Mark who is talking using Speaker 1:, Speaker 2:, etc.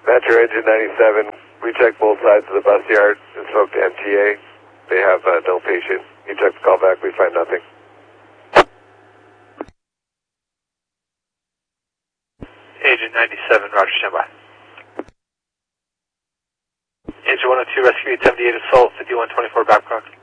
Speaker 1: Metro Engine 97, we checked both sides of the bus yard and spoke to MTA. They have no patient. You check the call back, we find nothing.
Speaker 2: Agent 97, Roger, standby. Agent 102, rescue 878 assault, 5124 Babcock.